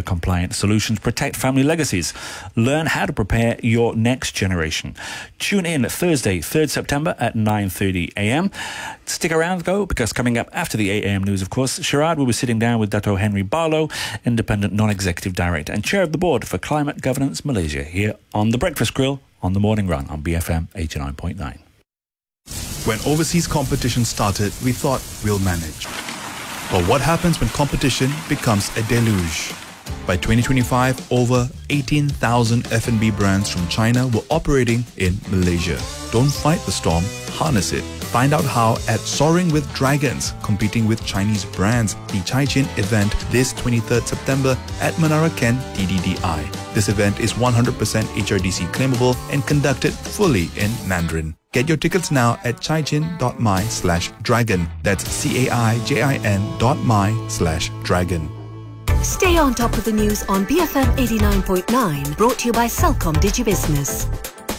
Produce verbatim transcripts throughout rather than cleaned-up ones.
compliant solutions protect family legacies. Learn how to prepare your next generation. Tune in Thursday, third September at nine thirty a m. Stick around though, because coming up after the eight a m news, of course, Sharad will be sitting down with Dato Henry Barlow, Independent Non-Executive Director and Chair of the Board for Climate Governance Malaysia, here on The Breakfast Grill on The Morning Run on B F M eighty-nine point nine. When overseas competition started, we thought we'll manage. But what happens when competition becomes a deluge? By twenty twenty-five, over eighteen thousand F and B brands from China were operating in Malaysia. Don't fight the storm, harness it. Find out how at Soaring with Dragons, competing with Chinese brands, the Caixin event this twenty-third September at Menara Ken T D D I. This event is one hundred percent H R D C claimable and conducted fully in Mandarin. Get your tickets now at caixin.my slash dragon. That's C-A-I-J-I-N dot my slash dragon. Stay on top of the news on B F M eighty-nine point nine, brought to you by Celcom DigiBusiness.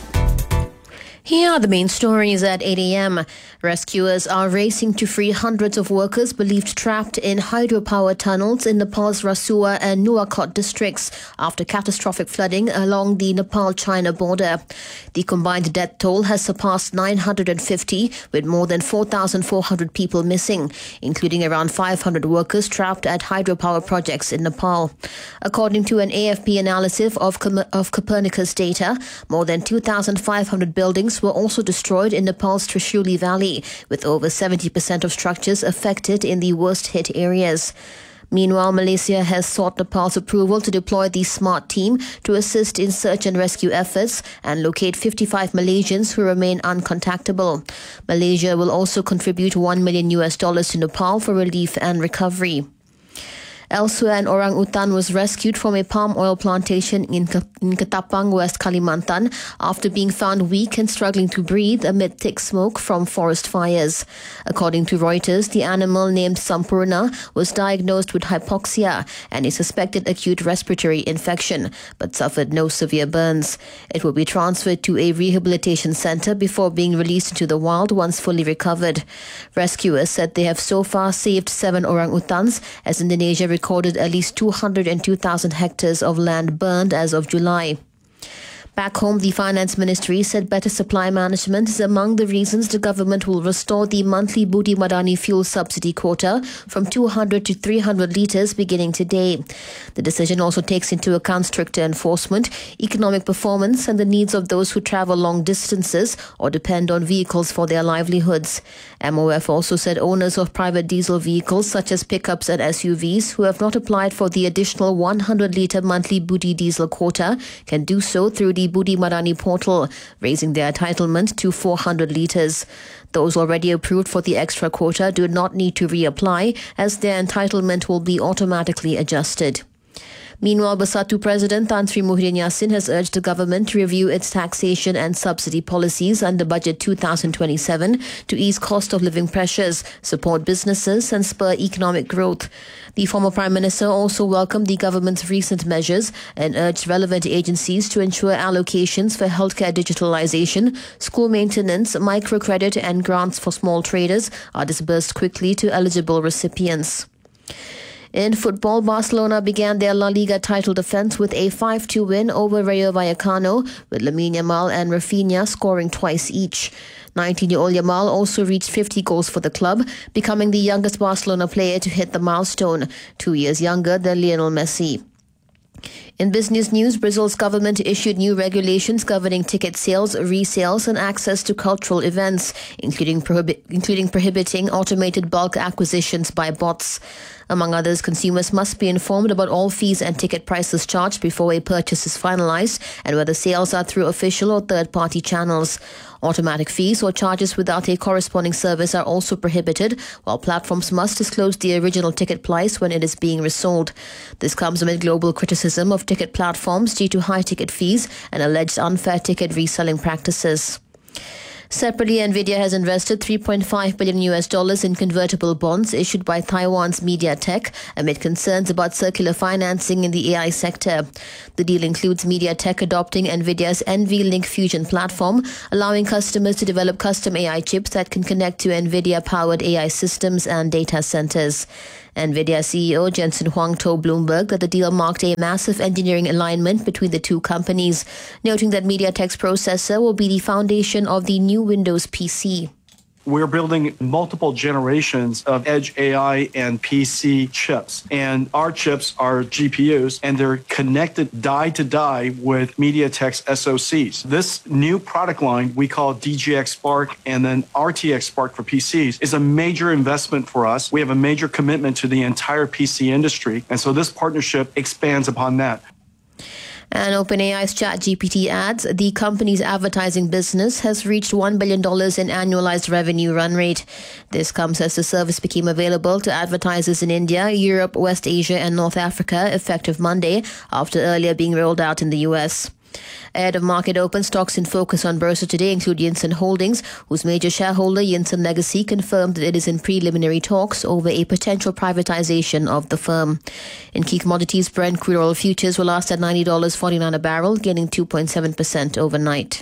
Here are the main stories at eight a m. Rescuers are racing to free hundreds of workers believed trapped in hydropower tunnels in Nepal's Rasua and Nuwakot districts after catastrophic flooding along the Nepal-China border. The combined death toll has surpassed nine hundred fifty, with more than four thousand four hundred people missing, including around five hundred workers trapped at hydropower projects in Nepal. According to an A F P analysis of, Com- of Copernicus data, more than two thousand five hundred buildings were also destroyed in Nepal's Trishuli Valley, with over seventy percent of structures affected in the worst-hit areas. Meanwhile, Malaysia has sought Nepal's approval to deploy the SMART team to assist in search and rescue efforts and locate fifty-five Malaysians who remain uncontactable. Malaysia will also contribute one million U S dollars to Nepal for relief and recovery. Elsewhere, an orangutan was rescued from a palm oil plantation in, in Ketapang, West Kalimantan, after being found weak and struggling to breathe amid thick smoke from forest fires. According to Reuters, the animal, named Sampurna, was diagnosed with hypoxia and a suspected acute respiratory infection, but suffered no severe burns. It will be transferred to a rehabilitation center before being released into the wild once fully recovered. Rescuers said they have so far saved seven orangutans, as Indonesia recorded at least two hundred two thousand hectares of land burned as of July. Back home, the Finance Ministry said better supply management is among the reasons the government will restore the monthly Budi Madani fuel subsidy quota from two hundred to three hundred litres beginning today. The decision also takes into account stricter enforcement, economic performance and the needs of those who travel long distances or depend on vehicles for their livelihoods. M O F also said owners of private diesel vehicles such as pickups and S U Vs who have not applied for the additional one hundred litre monthly Budi diesel quota can do so through the Budi Madani portal, raising their entitlement to four hundred litres. Those already approved for the extra quota do not need to reapply, as their entitlement will be automatically adjusted. Meanwhile, Bersatu President Tan Sri Muhyiddin Yassin has urged the government to review its taxation and subsidy policies under Budget two thousand twenty-seven to ease cost of living pressures, support businesses and spur economic growth. The former Prime Minister also welcomed the government's recent measures and urged relevant agencies to ensure allocations for healthcare digitalization, school maintenance, microcredit and grants for small traders are disbursed quickly to eligible recipients. In football, Barcelona began their La Liga title defence with a five two win over Rayo Vallecano, with Lamine Yamal and Rafinha scoring twice each. nineteen-year-old Yamal also reached fifty goals for the club, becoming the youngest Barcelona player to hit the milestone, two years younger than Lionel Messi. In business news, Brazil's government issued new regulations governing ticket sales, resales and access to cultural events, including, prohibi- including prohibiting automated bulk acquisitions by bots. Among others, consumers must be informed about all fees and ticket prices charged before a purchase is finalized and whether sales are through official or third-party channels. Automatic fees or charges without a corresponding service are also prohibited, while platforms must disclose the original ticket price when it is being resold. This comes amid global criticism of ticket platforms due to high ticket fees and alleged unfair ticket reselling practices. Separately, Nvidia has invested three point five billion U S dollars in convertible bonds issued by Taiwan's MediaTek amid concerns about circular financing in the A I sector. The deal includes MediaTek adopting Nvidia's NVLink Fusion platform, allowing customers to develop custom A I chips that can connect to Nvidia-powered A I systems and data centers. NVIDIA C E O Jensen Huang told Bloomberg that the deal marked a massive engineering alignment between the two companies, noting that MediaTek's processor will be the foundation of the new Windows P C. We're building multiple generations of edge A I and P C chips. And our chips are G P Us, and they're connected die to die with MediaTek's S O Cs. This new product line we call D G X Spark and then R T X Spark for P Cs is a major investment for us. We have a major commitment to the entire P C industry. And so this partnership expands upon that. And OpenAI's ChatGPT adds the company's advertising business has reached one billion dollars in annualized revenue run rate. This comes as the service became available to advertisers in India, Europe, West Asia and North Africa effective Monday, after earlier being rolled out in the U S. Ahead of market open, stocks in focus on Bursa today include Yinson Holdings, whose major shareholder Yinson Legacy confirmed that it is in preliminary talks over a potential privatization of the firm. In key commodities, Brent crude oil futures were last at ninety dollars and forty-nine cents a barrel, gaining two point seven percent overnight.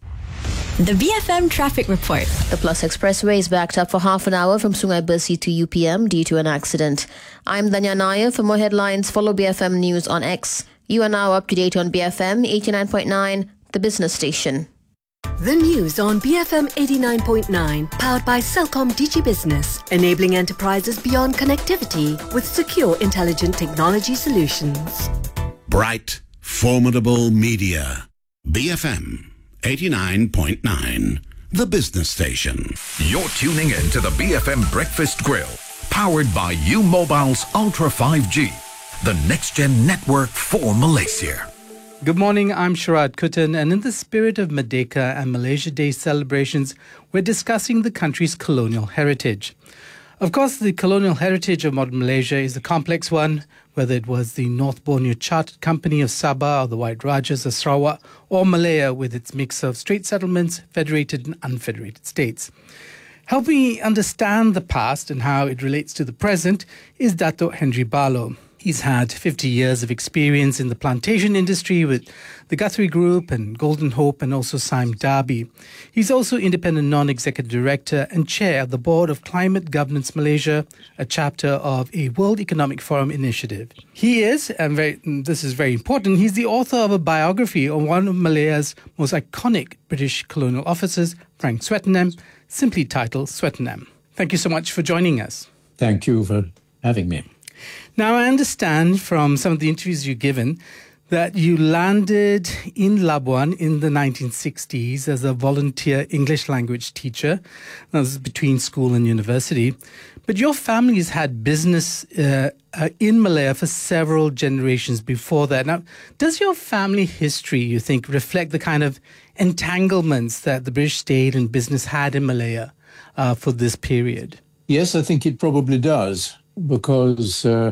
The B F M Traffic Report. The Plus Expressway is backed up for half an hour from Sungai Besi to U P M due to an accident. I'm Danya Nair. For more headlines, follow B F M News on X. You are now up to date on B F M eighty-nine point nine, the business station. The news on B F M eighty-nine point nine, powered by Celcom Digi Business, enabling enterprises beyond connectivity with secure, intelligent technology solutions. Bright, formidable media. B F M eighty-nine point nine, the business station. You're tuning in to the B F M Breakfast Grill, powered by U Mobile's Ultra five G. The next-gen network for Malaysia. Good morning, I'm Sharad Kutan, and in the spirit of Merdeka and Malaysia Day celebrations, we're discussing the country's colonial heritage. Of course, the colonial heritage of modern Malaysia is a complex one, whether it was the North Borneo Chartered Company of Sabah or the White Rajas of Sarawak, or Malaya with its mix of straight settlements, federated and unfederated states. Helping me understand the past and how it relates to the present is Dato' Henry Barlow. He's had fifty years of experience in the plantation industry with the Guthrie Group and Golden Hope and also Sime Darby. He's also independent non-executive director and chair of the board of Climate Governance Malaysia, a chapter of a World Economic Forum initiative. He is, and very, this is very important, he's the author of a biography of one of Malaya's most iconic British colonial officers, Frank Swettenham, simply titled Swettenham. Thank you so much for joining us. Thank you for having me. Now, I understand from some of the interviews you've given that you landed in Labuan in the nineteen sixties as a volunteer English language teacher. That was between school and university. But your family has had business uh, uh, in Malaya for several generations before that. Now, does your family history, you think, reflect the kind of entanglements that the British state and business had in Malaya uh, for this period? Yes, I think it probably does, because uh,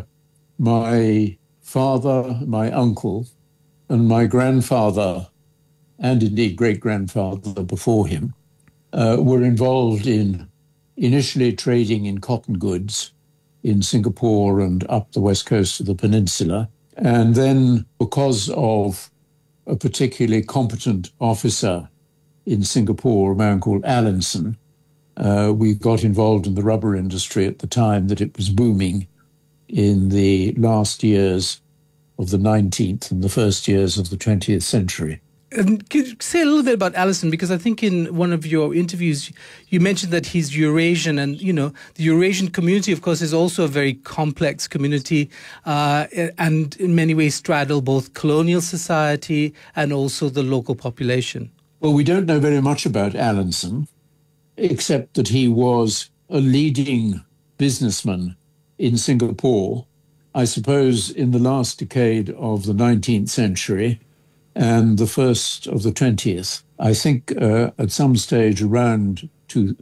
my father, my uncle, and my grandfather, and indeed great-grandfather before him, uh, were involved in initially trading in cotton goods in Singapore and up the west coast of the peninsula. And then, because of a particularly competent officer in Singapore, a man called Allinson, uh, we got involved in the rubber industry at the time that it was booming in the last years of the nineteenth and the first years of the twentieth century. And could you say a little bit about Allinson? Because I think in one of your interviews, you mentioned that he's Eurasian, and, you know, the Eurasian community, of course, is also a very complex community uh, and in many ways straddle both colonial society and also the local population. Well, we don't know very much about Allinson, except that he was a leading businessman in Singapore, I suppose in the last decade of the nineteenth century and the first of the twentieth. I think uh, at some stage around to,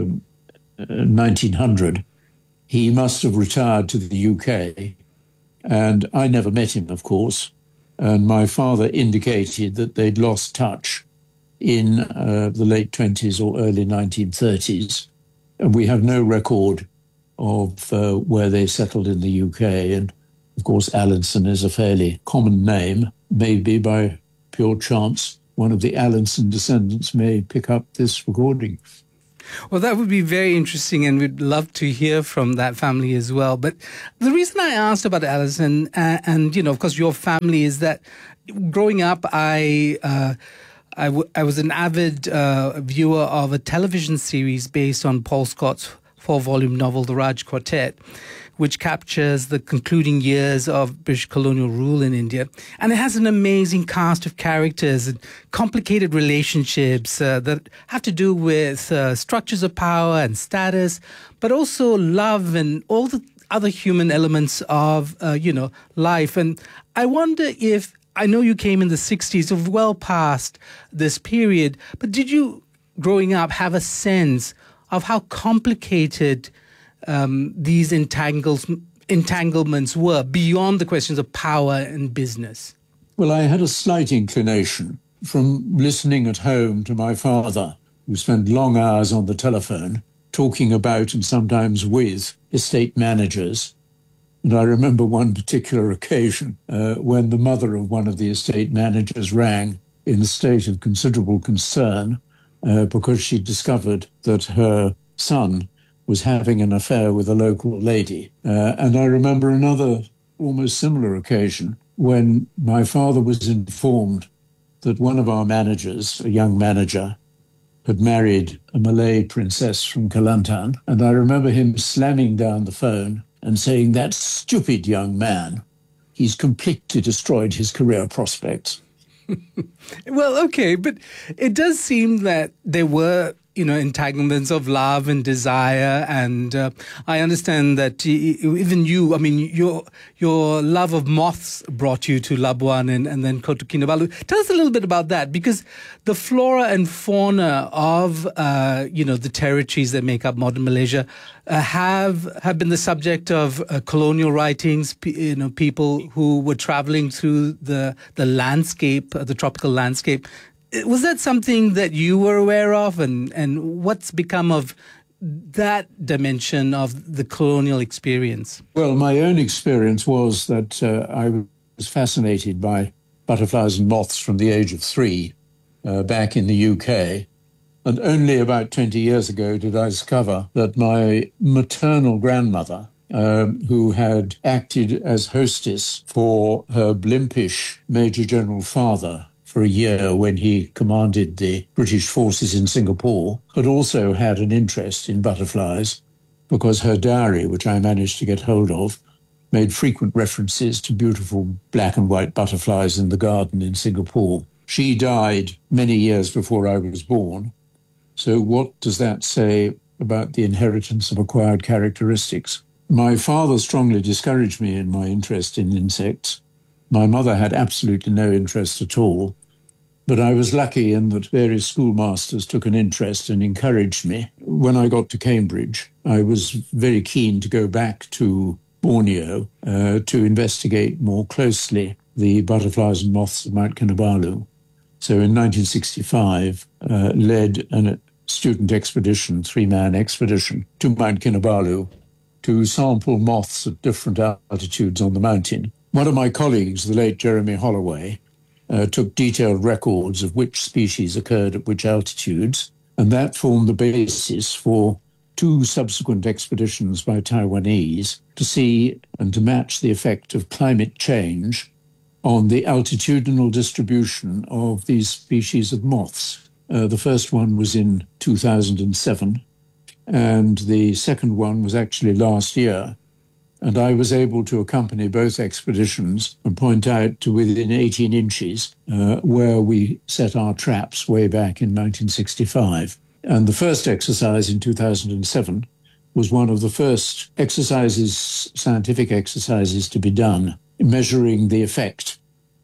uh, nineteen hundred, he must have retired to the U K, and I never met him, of course, and my father indicated that they'd lost touch in uh, the late twenties or early nineteen thirties, and we have no record of uh, where they settled in the U K. And, of course, Allinson is a fairly common name. Maybe by pure chance, one of the Allinson descendants may pick up this recording. Well, that would be very interesting, and we'd love to hear from that family as well. But the reason I asked about Alison, uh, and, you know, of course, your family, is that growing up, I... Uh, I, w- I was an avid uh, viewer of a television series based on Paul Scott's four-volume novel, The Raj Quartet, which captures the concluding years of British colonial rule in India. And it has an amazing cast of characters and complicated relationships uh, that have to do with uh, structures of power and status, but also love and all the other human elements of, uh, you know, life. And I wonder if, I know you came in the sixties, of well past this period, but did you, growing up, have a sense of how complicated um, these entangles, entanglements were beyond the questions of power and business? Well, I had a slight inclination from listening at home to my father, who spent long hours on the telephone talking about and sometimes with estate managers. And I remember one particular occasion uh, when the mother of one of the estate managers rang in a state of considerable concern uh, because she discovered that her son was having an affair with a local lady. Uh, and I remember another almost similar occasion when my father was informed that one of our managers, a young manager, had married a Malay princess from Kelantan. And I remember him slamming down the phone and saying, "That stupid young man, he's completely destroyed his career prospects." Well, okay, but it does seem that there were, you know, entanglements of love and desire, and uh, I understand that even you, I mean, your your love of moths brought you to Labuan and, and then Kota Kinabalu. Tell us a little bit about that, because the flora and fauna of, uh, you know, the territories that make up modern Malaysia uh, have have been the subject of uh, colonial writings. You know, people who were traveling through the the landscape, uh, the tropical landscape. Was that something that you were aware of, and, and what's become of that dimension of the colonial experience? Well, my own experience was that uh, I was fascinated by butterflies and moths from the age of three uh, back in the U K. And only about twenty years ago did I discover that my maternal grandmother, um, who had acted as hostess for her Blimpish Major General father for a year when he commanded the British forces in Singapore, had also had an interest in butterflies because her diary, which I managed to get hold of, made frequent references to beautiful black and white butterflies in the garden in Singapore. She died many years before I was born. So what does that say about the inheritance of acquired characteristics? My father strongly discouraged me in my interest in insects. My mother had absolutely no interest at all. But I was lucky in that various schoolmasters took an interest and encouraged me. When I got to Cambridge, I was very keen to go back to Borneo uh, to investigate more closely the butterflies and moths of Mount Kinabalu. So in nineteen sixty-five, uh, led a student expedition, three-man expedition, to Mount Kinabalu to sample moths at different altitudes on the mountain. One of my colleagues, the late Jeremy Holloway, Uh, took detailed records of which species occurred at which altitudes, and that formed the basis for two subsequent expeditions by Taiwanese to see and to match the effect of climate change on the altitudinal distribution of these species of moths. Uh, the first one was in two thousand seven, and the second one was actually last year. And I was able to accompany both expeditions and point out to within eighteen inches uh, where we set our traps way back in nineteen sixty-five. And the first exercise in two thousand seven was one of the first exercises, scientific exercises to be done, measuring the effect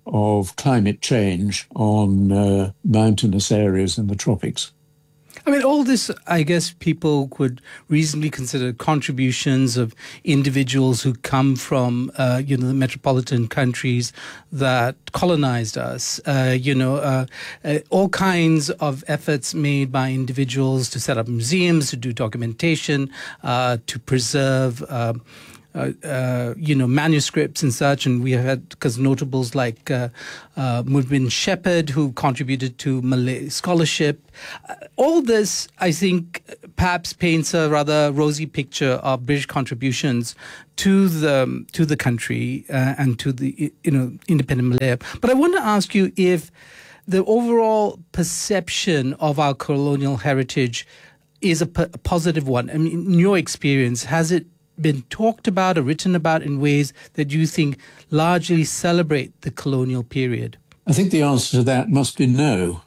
of climate change on uh, mountainous areas in the tropics. I mean, all this, I guess people could reasonably consider contributions of individuals who come from, uh, you know, the metropolitan countries that colonized us, uh, you know, uh, uh, all kinds of efforts made by individuals to set up museums, to do documentation, uh, to preserve uh, uh, uh, you know, manuscripts and such, and we have had because notables like uh, uh, Mudwin Shepherd, who contributed to Malay scholarship. Uh, all this, I think, perhaps paints a rather rosy picture of British contributions to the to the country uh, and to the you know independent Malaya. But I want to ask you if the overall perception of our colonial heritage is a, p- a positive one. I mean, in your experience, has it been talked about or written about in ways that you think largely celebrate the colonial period? I think the answer to that must be no.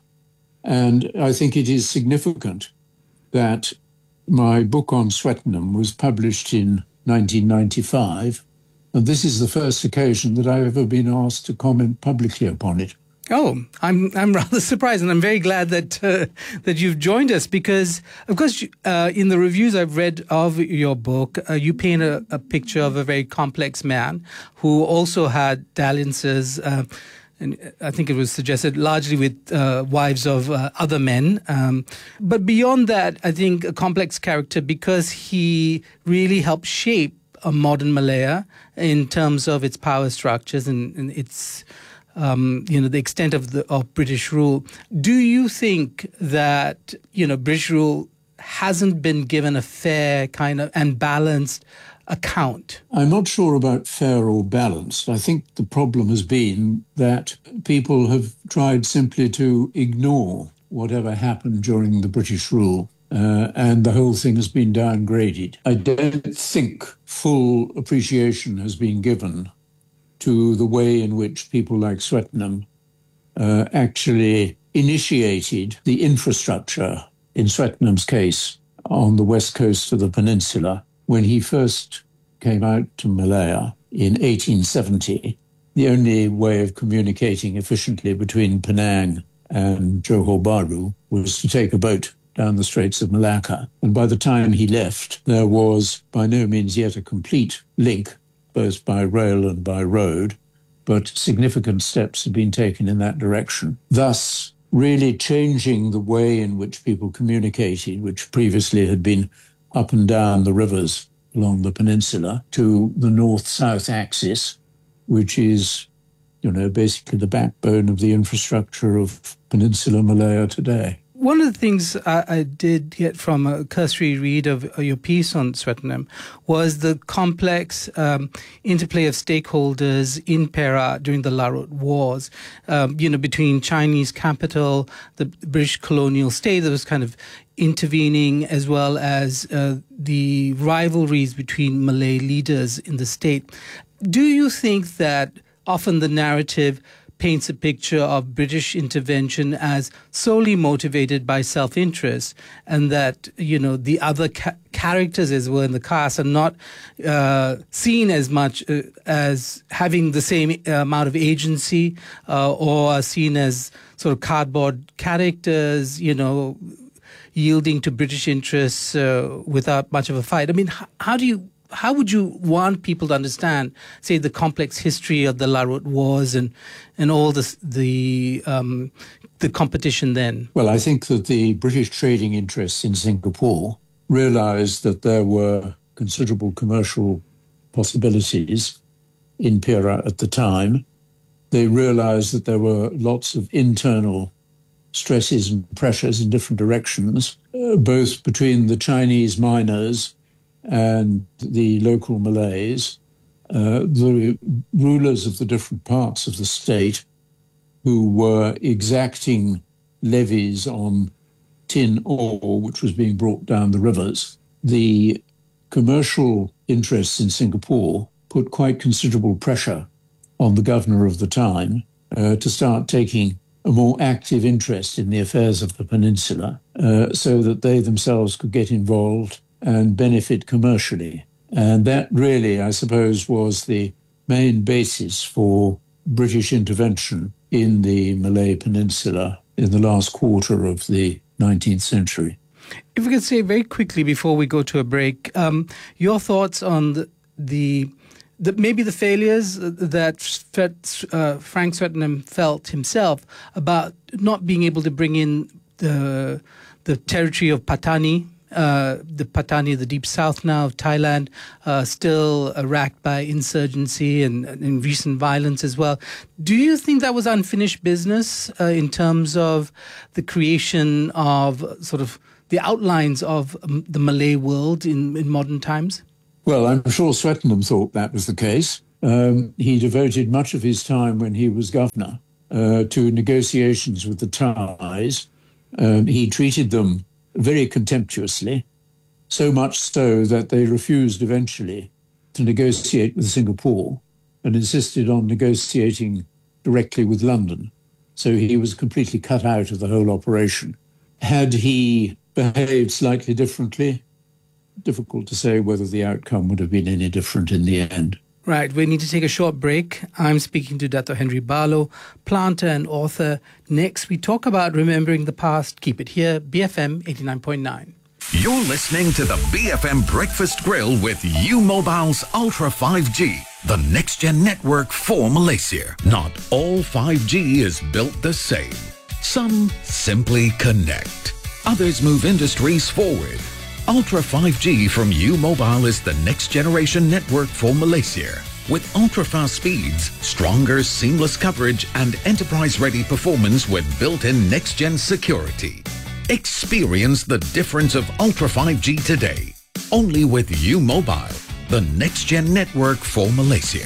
And I think it is significant that my book on Swettenham was published in nineteen ninety-five, and this is the first occasion that I've ever been asked to comment publicly upon it. Oh, I'm I'm rather surprised, and I'm very glad that uh, that you've joined us because, of course, uh, in the reviews I've read of your book, uh, you paint a, a picture of a very complex man who also had dalliances, uh, and I think it was suggested largely with uh, wives of uh, other men. Um, but beyond that, I think a complex character because he really helped shape a modern Malaya in terms of its power structures and, and its Um, you know, the extent of the of British rule. Do you think that, you know, British rule hasn't been given a fair kind of and balanced account? I'm not sure about fair or balanced. I think the problem has been that people have tried simply to ignore whatever happened during the British rule, uh, and the whole thing has been downgraded. I don't think full appreciation has been given to the way in which people like Swettenham uh, actually initiated the infrastructure, in Swettenham's case, on the west coast of the peninsula. When he first came out to Malaya in eighteen seventy, the only way of communicating efficiently between Penang and Johor Bahru was to take a boat down the Straits of Malacca. And by the time he left, there was by no means yet a complete link both by rail and by road, but significant steps have been taken in that direction, thus really changing the way in which people communicated, which previously had been up and down the rivers along the peninsula, to the north-south axis, which is, you know, basically the backbone of the infrastructure of Peninsular Malaya today. One of the things I, I did get from a cursory read of your piece on Swettenham was the complex um, interplay of stakeholders in Perak during the Larut Wars, um, you know, between Chinese capital, the British colonial state that was kind of intervening, as well as uh, the rivalries between Malay leaders in the state. Do you think that often the narrative paints a picture of British intervention as solely motivated by self-interest, and that, you know, the other ca- characters as well in the cast are not uh, seen as much uh, as having the same uh, amount of agency uh, or are seen as sort of cardboard characters, you know, yielding to British interests uh, without much of a fight? I mean, h- how do you How would you want people to understand, say, the complex history of the Larut Wars and and all this, the um, the competition then? Well, I think that the British trading interests in Singapore realized that there were considerable commercial possibilities in Perak at the time. They realized that there were lots of internal stresses and pressures in different directions, uh, both between the Chinese miners and the local Malays, uh, the rulers of the different parts of the state who were exacting levies on tin ore, which was being brought down the rivers. The commercial interests in Singapore put quite considerable pressure on the governor of the time uh, to start taking a more active interest in the affairs of the peninsula uh, so that they themselves could get involved and benefit commercially. And that really, I suppose, was the main basis for British intervention in the Malay Peninsula in the last quarter of the nineteenth century. If we could say very quickly before we go to a break, um, your thoughts on the, the, the maybe the failures that uh, Frank Swettenham felt himself about not being able to bring in the the territory of Patani uh, the Patani, the deep south now of Thailand, uh, still uh, racked by insurgency and, and recent violence as well. Do you think that was unfinished business uh, in terms of the creation of sort of the outlines of um, the Malay world in, in modern times? Well, I'm sure Swettenham thought that was the case. Um, he devoted much of his time when he was governor uh, to negotiations with the Thais. Um, he treated them very contemptuously, so much so that they refused eventually to negotiate with Singapore and insisted on negotiating directly with London. So he was completely cut out of the whole operation. Had he behaved slightly differently, difficult to say whether the outcome would have been any different in the end. Right, we need to take a short break. I'm speaking to Dato Henry Barlow, planter and author. Next, we talk about remembering the past. Keep it here, B F M eighty-nine point nine. You're listening to the B F M Breakfast Grill with U Mobile's Ultra five G, the next-gen network for Malaysia. Not all five G is built the same. Some simply connect. Others move industries forward. Ultra five G from U Mobile is the next-generation network for Malaysia. With ultra-fast speeds, stronger seamless coverage, and enterprise-ready performance with built-in next-gen security. Experience the difference of Ultra five G today. Only with U Mobile, the next-gen network for Malaysia.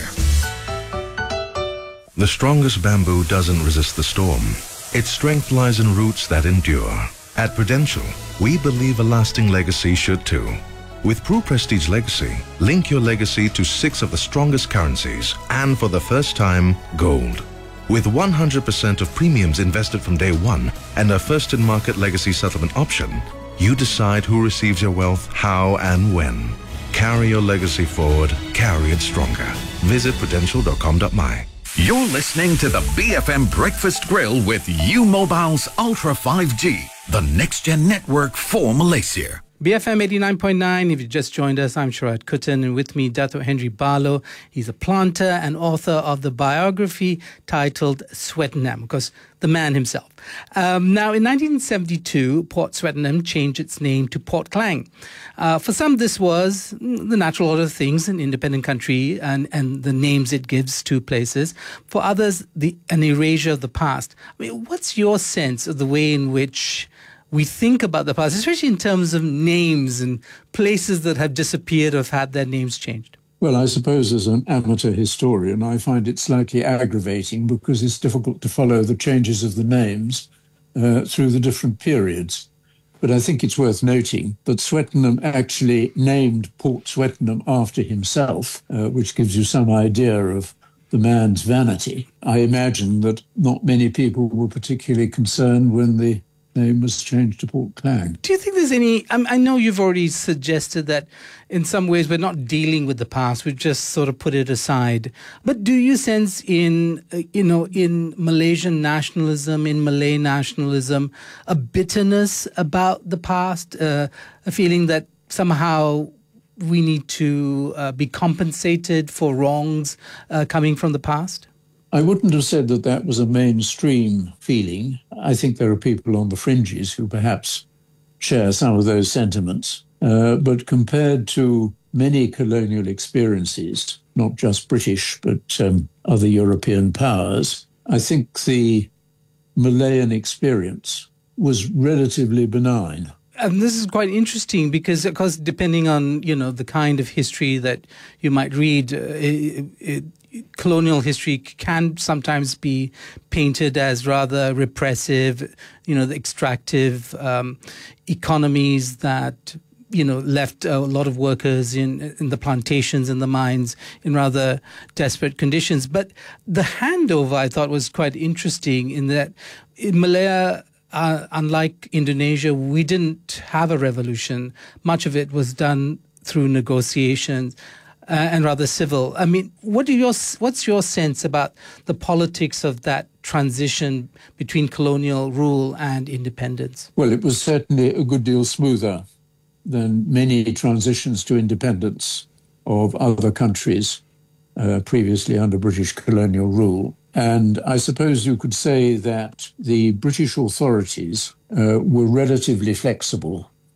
The strongest bamboo doesn't resist the storm. Its strength lies in roots that endure. At Prudential, we believe a lasting legacy should too. With Pru Prestige Legacy, link your legacy to six of the strongest currencies and for the first time, gold. With one hundred percent of premiums invested from day one and a first-in-market legacy settlement option, you decide who receives your wealth, how and when. Carry your legacy forward, carry it stronger. Visit prudential dot com dot my. You're listening to the B F M Breakfast Grill with U Mobile's Ultra five G, the next-gen network for Malaysia. B F M eighty-nine point nine, if you just joined us, I'm Sharad Kuttan, and with me, Dato Henry Barlow. He's a planter and author of the biography titled Swettenham, because the man himself. Um, now, in nineteen seventy-two, Port Swettenham changed its name to Port Klang. Uh, for some, this was the natural order of things, an independent country and, and the names it gives to places. For others, the an erasure of the past. I mean, what's your sense of the way in which we think about the past, especially in terms of names and places that have disappeared or have had their names changed? Well, I suppose as an amateur historian, I find it slightly aggravating because it's difficult to follow the changes of the names uh, through the different periods. But I think it's worth noting that Swettenham actually named Port Swettenham after himself, uh, which gives you some idea of the man's vanity. I imagine that not many people were particularly concerned when the name was changed to Port Klang. Do you think there's any, I, I know you've already suggested that in some ways we're not dealing with the past, we've just sort of put it aside. But do you sense in, uh, you know, in Malaysian nationalism, in Malay nationalism, a bitterness about the past, uh, a feeling that somehow we need to uh, be compensated for wrongs uh, coming from the past? I wouldn't have said that that was a mainstream feeling. I think there are people on the fringes who perhaps share some of those sentiments. Uh, but compared to many colonial experiences, not just British, but um, other European powers, I think the Malayan experience was relatively benign. And this is quite interesting because, of course, depending on, you know, the kind of history that you might read, uh, it, it, colonial history can sometimes be painted as rather repressive, you know, the extractive um, economies that, you know, left a lot of workers in, in the plantations and the mines in rather desperate conditions. But the handover, I thought, was quite interesting in that in Malaya, Uh, unlike Indonesia, we didn't have a revolution. Much of it was done through negotiations uh, and rather civil. I mean, what do your what's your sense about the politics of that transition between colonial rule and independence? Well, it was certainly a good deal smoother than many transitions to independence of other countries uh, previously under British colonial rule. And I suppose you could say that the British authorities uh, were relatively flexible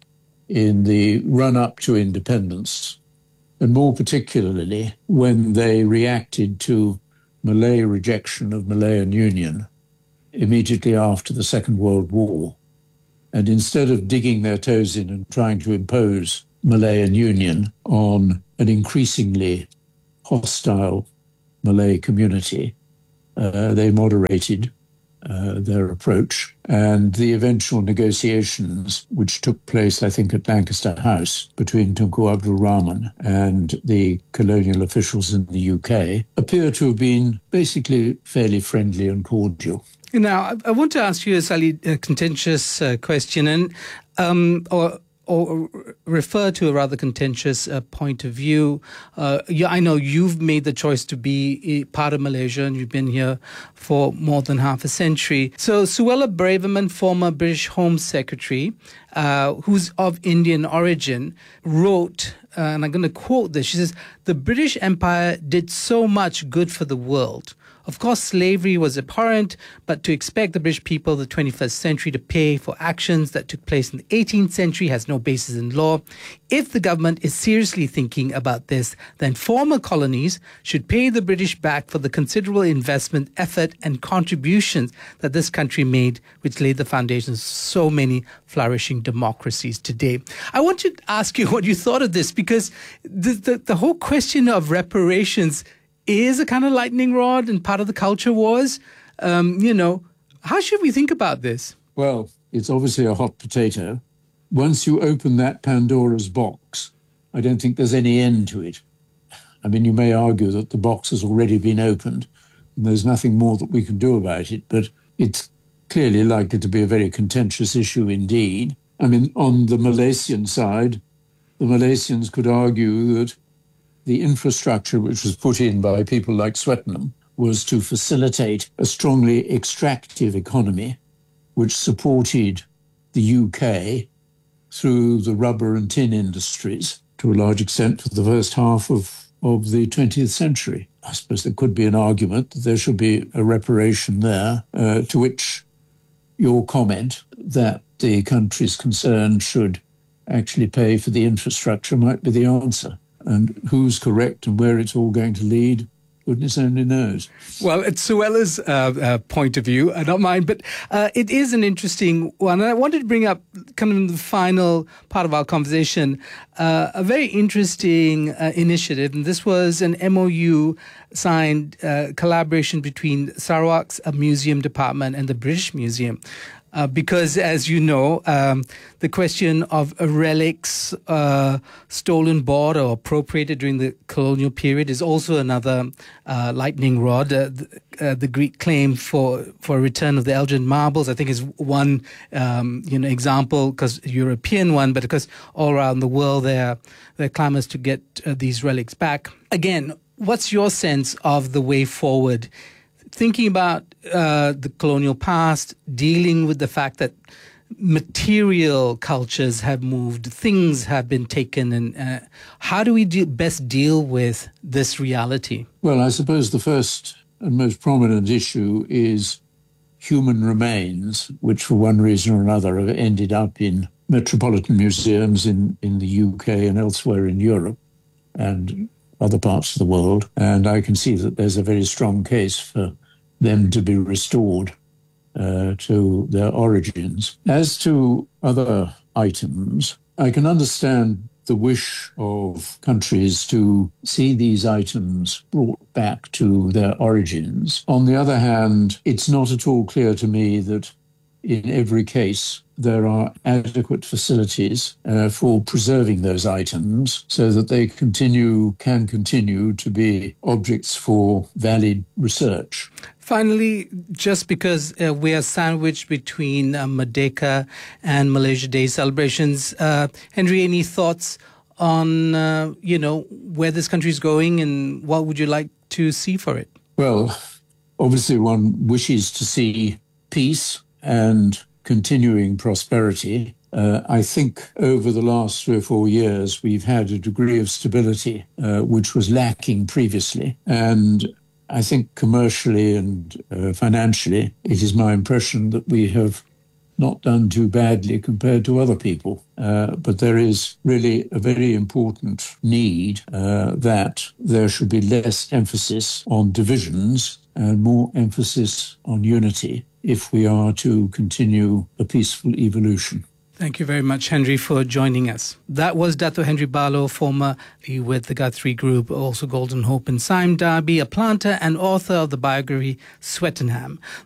in the run-up to independence, and more particularly when they reacted to Malay rejection of Malayan Union immediately after the Second World War. And instead of digging their toes in and trying to impose Malayan Union on an increasingly hostile Malay community, uh, they moderated uh, their approach. And the eventual negotiations, which took place, I think, at Lancaster House between Tunku Abdul Rahman and the colonial officials in the U K, appear to have been basically fairly friendly and cordial. Now, I want to ask you a slightly uh, contentious uh, question, and um, or or refer to a rather contentious uh, point of view. Uh, yeah, I know you've made the choice to be a part of Malaysia, and you've been here for more than half a century. So, Suella Braverman, former British Home Secretary, uh, who's of Indian origin, wrote, uh, and I'm going to quote this. She says, "The British Empire did so much good for the world. Of course, slavery was abhorrent, but to expect the British people of the twenty-first century to pay for actions that took place in the eighteenth century has no basis in law. If the government is seriously thinking about this, then former colonies should pay the British back for the considerable investment, effort, and contributions that this country made, which laid the foundations of so many flourishing democracies today." I want to ask you what you thought of this, because the, the, the whole question of reparations is a kind of lightning rod and part of the culture wars. Um, you know, how should we think about this? Well, it's obviously a hot potato. Once you open that Pandora's box, I don't think there's any end to it. I mean, you may argue that the box has already been opened and there's nothing more that we can do about it, but it's clearly likely to be a very contentious issue indeed. I mean, on the Malaysian side, the Malaysians could argue that the infrastructure which was put in by people like Swetnam was to facilitate a strongly extractive economy which supported the U K through the rubber and tin industries to a large extent for the first half of, of the twentieth century. I suppose there could be an argument that there should be a reparation there, uh, to which your comment that the countries concerned should actually pay for the infrastructure might be the answer. And who's correct and where it's all going to lead, goodness only knows. Well, it's Suella's uh, uh, point of view, uh, not mine, but uh, it is an interesting one. And I wanted to bring up, kind of in the final part of our conversation, uh, a very interesting uh, initiative. And this was an M O U signed uh, collaboration between Sarawak's uh, Museum Department and the British Museum. Uh, because, as you know, um, the question of uh, relics uh, stolen, bought, or appropriated during the colonial period is also another uh, lightning rod. Uh, the, uh, the Greek claim for for return of the Elgin marbles, I think, is one um, you know example, because European one, but because all around the world there there are clamors to get uh, these relics back. Again, what's your sense of the way forward? Thinking about uh, the colonial past, dealing with the fact that material cultures have moved, things have been taken, and uh, how do we de- best deal with this reality? Well, I suppose the first and most prominent issue is human remains, which for one reason or another have ended up in metropolitan museums in, in the U K and elsewhere in Europe and other parts of the world. And I can see that there's a very strong case for them to be restored uh, to their origins. As to other items, I can understand the wish of countries to see these items brought back to their origins. On the other hand, it's not at all clear to me that in every case there are adequate facilities uh, for preserving those items so that they continue, can continue to be objects for valid research. Finally, just because uh, we are sandwiched between uh, Merdeka and Malaysia Day celebrations, uh, Henry, any thoughts on, uh, you know, where this country is going and what would you like to see for it? Well, obviously one wishes to see peace and continuing prosperity. Uh, I think over the last three or four years, we've had a degree of stability uh, which was lacking previously. And I think commercially and uh, financially, it is my impression that we have not done too badly compared to other people. Uh, but there is really a very important need uh, that there should be less emphasis on divisions and more emphasis on unity if we are to continue a peaceful evolution. Thank you very much, Henry, for joining us. That was Dato Henry Barlow, formerly with the Guthrie Group, also Golden Hope, and Sime Darby, a planter and author of the biography Swettenham.